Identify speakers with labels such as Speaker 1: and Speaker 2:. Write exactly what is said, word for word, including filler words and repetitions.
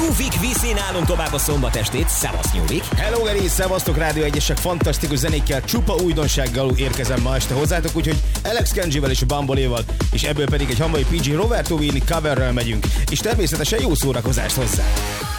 Speaker 1: Nyúvik viszi nálunk tovább a szombatestét. Szevasz, Nyúvik!
Speaker 2: Hello, Geri! Szevasztok, Rádió egyesek fantasztikus zenékkel, csupa újdonsággal érkezem ma este hozzátok, úgyhogy Alex Kenjivel és Bamboléval, és ebből pedig egy hamai pé gé Roberto Vinni coverrel megyünk, és természetesen jó szórakozást hozzá!